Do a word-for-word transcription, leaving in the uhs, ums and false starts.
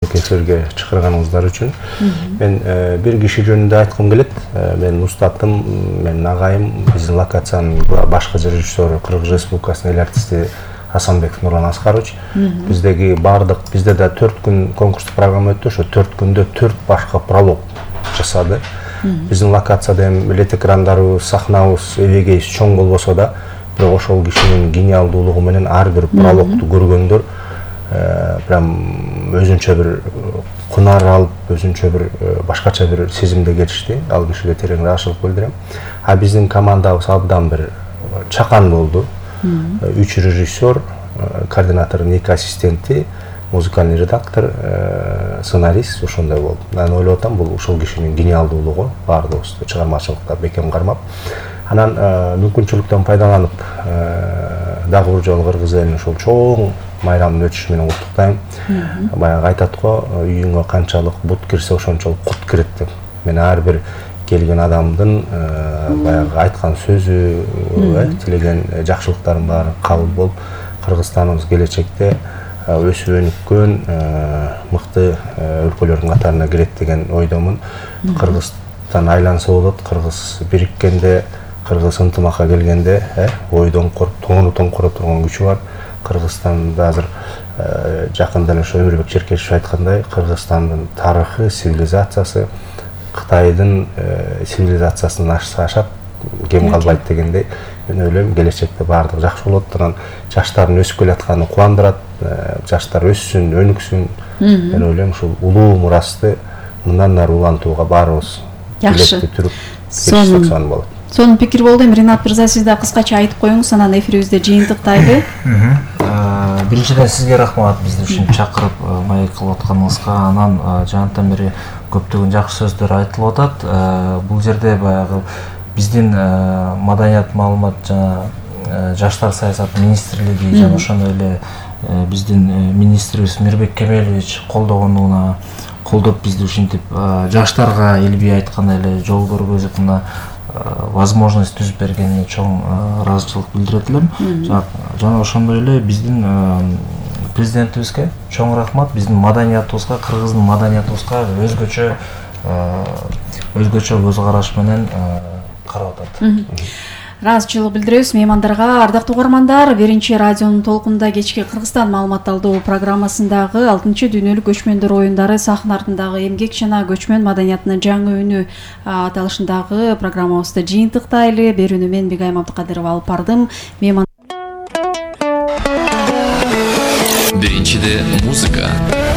көпчүлүк эфирге чакырганыңыздар үчүн. Мен бир киши жөнүндө айткым келет. Менин устатым, менин агайым, биздин локациянын башкы режиссеру, Кыргыз Республикасынын эл артисти Асанбеков Нурлан Аскарович. Биздеги бардык, bizde de төрт күн конкурстук программа өттү. Ошо төрт күндө төрт башка пролог жасады. Биздин локацияда эми лет экрандарыбыз, сахнабыз, эбегейибиз чоң болбосо да, бирок ошол кишинин гениалдуулугу менен ар бир прологду көргөндөр прям өзүнчө бир кунар алып, өзүнчө бир башкача бир сезимде кетишти. Ал кишиге терең ыраазычылык билдирем. А биздин командабыз абдан бир чакан болду. Үч режиссер, координатор, эки ассистенти, музыкальный редактор, сценарист ошондой болду. Мен ойлоп атам, бул ушул кишинин гениалдуулугу, баардыгыбызды чыгармачылыкта бекем кармап. Анан мүмкүнчүлүктөн пайдаланып, дагы бир жолу кыргыз элин ушул чоң майрамдын өтүшү менен куттуктайм. Баягы айтат го, үйүңө канчалык бут кирсе ошончолук кут кирет деп. Мен ар бир келген адамдын баягы айткан сөзү, тилеген жакшылыктарын баарын кабыл болуп, Кыргызстаныбыз келечекте өсүп өнүккөн мыкты өлкөлөрдүн катарына кирет деген ойдомун. Кыргызстан айланса болот, кыргыз бириккенде, кыргыз ынтымакка келгенде ойдон коруп, тоону тоңкоро турган күчү бар. Кыргызстанда азыр жакында эле Өмүрбек Черкешев айткандай, Кыргызстандын тарыхы, цивилизациясы Кытайдын цивилизациясынан ашса ашат, кем калбайт дегендей. Мен ойлойм, келечекте баардыгы жакшы болот. Анан жаштардын өсүп келатканы кубандырат. Жаштар өссүн, өнүксүн. Мен ойлойм, ушул улуу мурасты мындан ары улантууга баарыбыз жакшы түрүп кетишсек болот. Сонун пикир болду. Эми Ринат мырза, сиз да кыскача айтып коюңуз, анан эфирибизди жыйынтыктайлы. Биринчиден сизге рахмат, бизди ушинтип чакырып маек кылып атканыңызга. Анан жанатан бери көптөгөн жакшы сөздөр айтылып атат. Бул жерде баягы биздин маданият маалымат жана жаштар саясаты министрлиги жана ошондой эле биздин министрибиз Мирбек Кемелович колдогонуна, колдоп бизди ушинтип жаштарга элби айткандай эле жол көргөзүп мына возможность түзүп бергенине чоң ыраазычылык билдирет элем. Жана ошондой эле биздин президентибизге чоң рахмат. Биздин маданиятыбызга, кыргыздын маданиятыбызга өзгөчө өзгөчө көз караш менен карап атат. Ыраазычылык билдиребиз меймандарга. Ардактуу угармандар, биринчи радионун толкунда кечки Кыргызстан маалымат алуу программасындагы алтынчы дүйнөлүк көчмөндөр оюндары сахна артындагы эмгек жана көчмөн маданиятынын жаңы үнү аталышындагы программабызды жыйынтыктайлы. Берүүнү мен Бегайым Абдыкадырова алып бардым. Мейман Биринчиде музыка.